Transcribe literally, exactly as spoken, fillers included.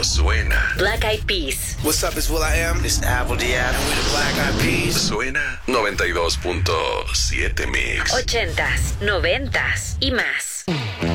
suena. Black Eyed Peas. What's up, it's will.i.am. This is Apple Diab. And we're the Black Eyed Peas. Suena noventa y dos punto siete Mix. Ochentas, noventas y más.